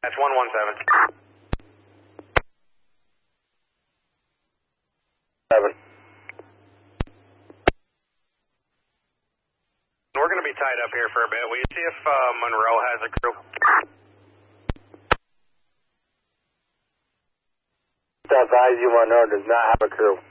That's 117. 7. We're going to be tied up here for a bit. Will you see if Monroe has a crew? Advise you, Monroe does not have a crew.